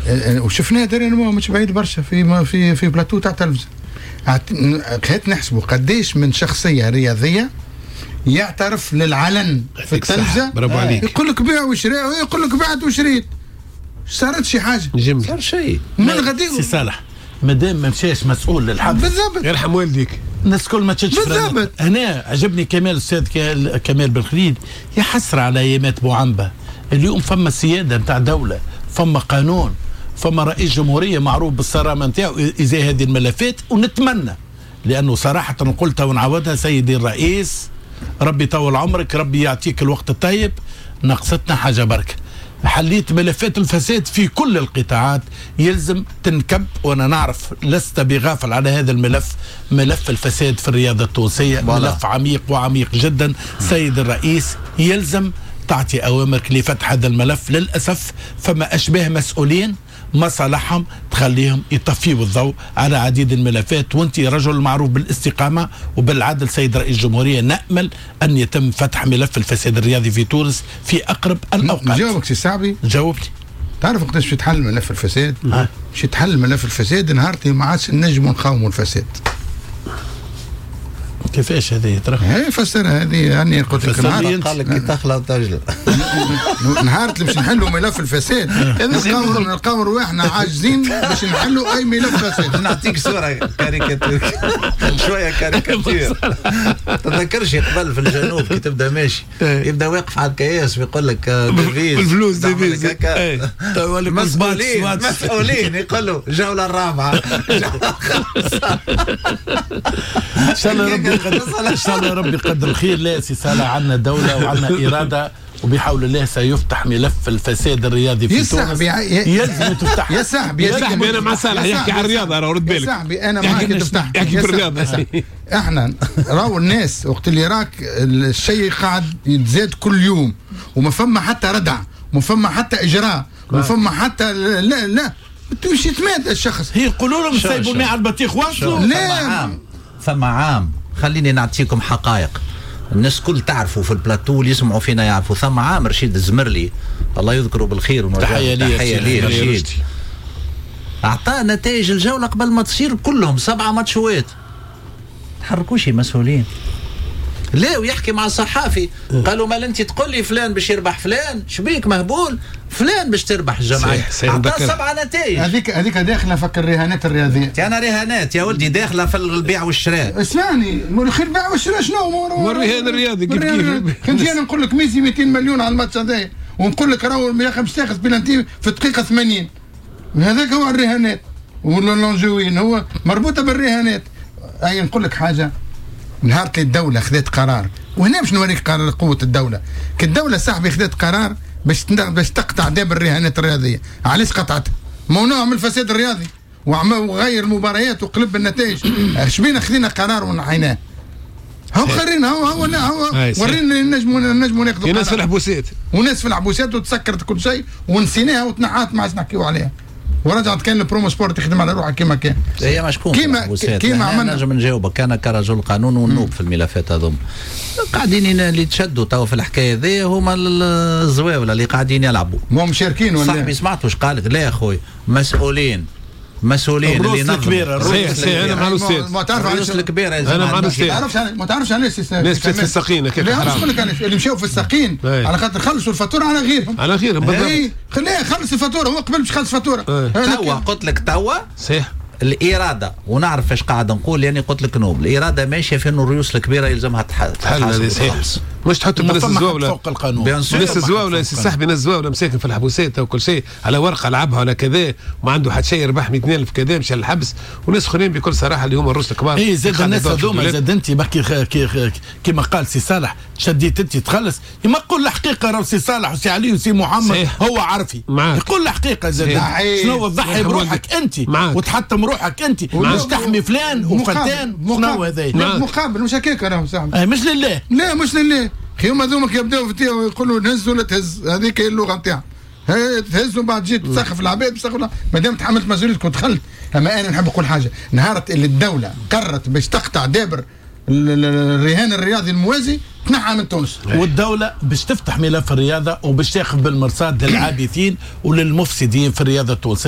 وشفناه درينا مش بعيد برشا في بلاتو تاع تلفزيون. هات نحسبوا قديش من شخصيه رياضيه يعترف للعلن في التلفزه، برافو عليك، يقول لك بيع وشري، يقول لك بعت وشريت، صارت شي حاجه، صار شيء من غادي سي صالح مادام ما مشاش مسؤول للحبس بالضبط، يرحم والديك، الناس كل ما تشوفش بالضبط. هنا عجبني كمال الاستاذ كمال بالخليل يحسر على ايامات بوعنبه. اليوم فما سياده نتاع دوله، فما قانون، فما رئيس جمهوريه معروف بالصرامه نتاعو ازاء هذه الملفات. ونتمنى لانه صراحه قلتها ونعودها سيدي الرئيس، ربي يطول عمرك، ربي يعطيك الوقت الطيب، ناقصتنا حاجه بركه، حليت ملفات الفساد في كل القطاعات، يلزم تنكب. وانا نعرف لست بغافل على هذا الملف، ملف الفساد في الرياضه التونسيه ملف عميق وعميق جدا. سيد الرئيس يلزم تعطي اوامرك لفتح هذا الملف. للاسف فما اشباه مسؤولين مصالحهم تخليهم يطفيوا الضوء على عديد الملفات، وانت رجل معروف بالاستقامه وبالعدل سيد رئيس الجمهوريه، نامل ان يتم فتح ملف الفساد الرياضي في تونس في اقرب الاوقات. نجاوبك سي صعبي، جاوبني. تعرف وقتاش باش يتحل ملف الفساد؟ باش يتحل ملف الفساد نهار ما عادش نجموا نقاوموا الفساد. كيفاش هذه يترى؟ هي فسرها هذه، يعني قلت لك نهار قال لك كي تخلط تجلب نهار اللي باش نحلوا ملف الفساد نلقاو رواحنا عاجزين باش نحلوا اي ملف فساد. نعطيك صوره كاريكاتير شويه كاريكاتير. تذكرش قبل في الجنوب كي تبدا ماشي يبدا واقف على الكياس ويقول لك الفلوس ديفيز مسؤولين يقولوا الجوله الرابعه ان شاء الله ربي ان شاء الله ربي يقدر الخير. لا سي صالح، عندنا دوله وعندنا اراده، وبحول الله سيفتح ملف الفساد الرياضي في تونس. يلزم تفتح. يا صاحبي انا مع صالح يحكي على الرياضه، راه رد بالك. يا صاحبي انا معك تفتح، يحكي في الرياضه. احنا راهو الناس وقت اللي راك الشيء قاعد يتزاد كل يوم، وما فما حتى ردع، وما فما حتى اجراء، وما فما حتى لا تمشي تمات الشخص. هي يقولوا لهم سيبوا الماء على البطيخ واصلوا. لا فما عام، خليني نعطيكم حقائق الناس كل تعرفوا في البلاتو اللي يسمعوا فينا يعرفوا. ثم عام رشيد الزمرلي الله يذكره بالخير تحية ليه رشيد، اعطى نتائج الجوله قبل ما تصير كلهم 7 ماتشوات. تحركوش مسؤولين. لا ويحكي مع الصحافي قالوا مال انت تقول لي فلان باش يربح فلان، شبيك مهبول فلان باش تربح الجمعيه. اعطى 7 نتائج. هذيك داخله فك الرهانات الرياضيه. انا رهانات يا ولدي داخله في البيع والشراء. اسمعني الخير البيع والشراء شنو؟ الرهان الرياضي كيف كنت انا نقول لك ميسي 200 مليون على الماتش هذايا، ونقول لك راهو يا اخي باش تاخذ بلانتي في الدقيقه 80. هذاك هو الرهانات، ولا اللونجوين هو مربوطه بالرهانات. اي نقول لك حاجه، نهار اللي الدوله خذت قرار، وهنا باش نوريك قرار قوه الدوله. كالدوله صاحبي خذت قرار باش تقطع داب الرهانات الرياضيه. علاش قطعتها؟ ممنوع من الفساد الرياضي وغير المباريات وقلب النتائج. شبينا خذينا قرار ونحيناه. هو خرينا هو ورينا نجموا ناخذوا ناس في الحبوسات وناس في الحبوسات وتسكرت كل شيء ونسيناها وتنحات ما عادش نحكيو عليها. ورجعت كان البرومو سبورت يخدم على روحه كيما كان. هي مشكون كيما عملنا. نجم نجاوبك انا كرجل قانون ونوب في الملفات هذوم. قاعدين اللي تشدوا توا في الحكايه ذي هما الزواوله اللي قاعدين يلعبوا. مو مشاركين ولا؟ صاحبي سمعت واش قال لك؟ لا يا خويا مسؤولين اللي نظموا. انا مع الاستاذ. ما تعرف علاش الكبيره انا مع الاستاذ. ما تعرفش علاش ناس في الساقين كيف لا مش لك اللي مشاو في الساقين على خاطر خلصوا الفاتوره على غيرهم بالضبط. خليه خلص الفاتوره، هو قبل باش يخلص الفاتوره. توا قلت لك توا صحيح الاراده، ونعرف ايش قاعد نقول. يعني قلت لك نوب الاراده ماشيه في انه الرؤوس الكبيره يلزمها تحل. هذه صحيح، مش تحط الناس الزواوله فوق القانون. الناس الزواوله صاحبي، ناس زواوله مساكن في الحبوسات وكل شيء على ورقه لعبها ولا كذا، وما عنده حد شيء يربح 200,000 كذا مشى للحبس، وناس اخرين بكل صراحه اللي هما الرؤوس الكبار. اي زاد الناس هذوما زاد انت كيما قال سي صالح شديت انت تخلص يما قول الحقيقه. راهو سي صالح وسي علي وسي محمد هو عارفي يقول الحقيقه. زاد شنو تضحي بروحك انت وتحطم روحك انت باش تحمي فلان وفتان. شنو هذا مقابل مش هكاك راهو صاحبي. مش لله. لا مش لله. هما ذوما يبداو يقولوا نهز ولا تهز، هذيك هي اللغه نتاعهم. تهز وبعد جيت تسخف العباد ما دام تحملت مسؤوليتك ودخلت. اما انا نحب نقول حاجه، نهار اللي الدوله قررت باش تقطع دابر الرهان الرياضي الموازي تنحى من تونس، والدوله باش تفتح ملف الرياضه وباش تاخذ بالمرصاد للعابثين وللمفسدين في الرياضه التونسيه.